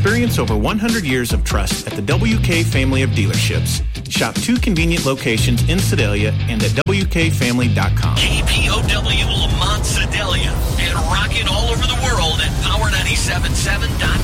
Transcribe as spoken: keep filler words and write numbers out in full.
Experience over one hundred years of trust at the W K family of dealerships. Shop two convenient locations in Sedalia and at W K family dot com. K P O W Lamont Sedalia and rocking all over the world at power nine seven seven dot